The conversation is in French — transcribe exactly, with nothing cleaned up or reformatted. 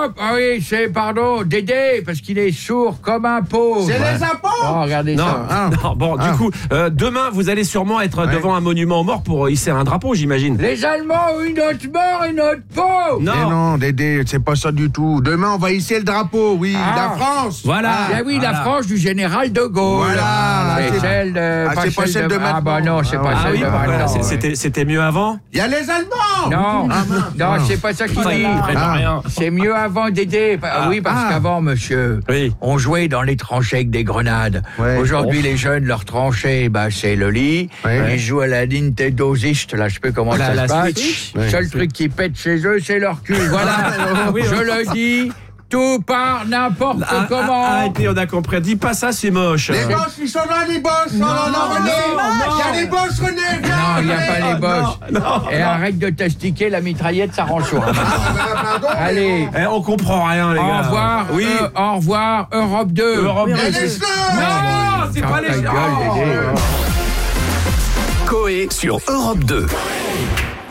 Hop, ah oui, c'est, pardon, Dédé, parce qu'il est sourd comme un pauvre. C'est les impôts. Oh, regardez Non, ça. Ah. non, bon, Ah. du coup, euh, demain, vous allez sûrement être Ouais. devant un monument aux morts pour hisser un drapeau, j'imagine. Les Allemands ont une autre mort et notre peau. Non. Mais non, Dédé, c'est pas ça du tout. Demain, on va hisser le drapeau, oui, Ah. la France. Voilà. Ah oui, Voilà. la France du général de Gaulle. Voilà. C'est Ah, celle de... ah, c'est pas celle de Ah maintenant. bah non, c'est Ah pas ouais. Ah celle oui, de pourquoi, maintenant. c'est- ouais. c'était, c'était mieux avant. Il y a les Allemands. Non, Ah, mince. non, Ah. c'est pas ça qu'il dit. Ah. rien. C'est mieux avant Dédé. Ah, oui, parce Ah. qu'avant, monsieur, Oui. on jouait dans les tranchées avec des grenades. Ouais. Aujourd'hui, les jeunes, leur tranchée, bah, c'est le lit. Ouais. Ils jouent à la Nintendo Zist, là, je sais pas comment La- ça la se passe. Switch. Le Ouais. seul truc qui pète chez eux, c'est leur cul. Voilà, Ah, oui, je oui. le dis, tout part n'importe Ah, comment. ah, Arrêtez, on a compris. Dis pas ça, c'est moche. Les Boches, ils sont là, les Boches. Oh là là, René. Il y a les Boches, René. Viens, Non, il n'y a René. pas les Boches. non, Et arrête de t'astiquer, la mitraillette, ça rend chaud. Ah, bah, pardon. Allez, Eh, on comprend rien, les au gars. revoir, Oui. euh, au revoir, Europe deux. Europe Et deux, les c'est- Schleurs. Non, c'est pas Ferme les ta gueule, gens. Dédé. Coé sur Europe deux.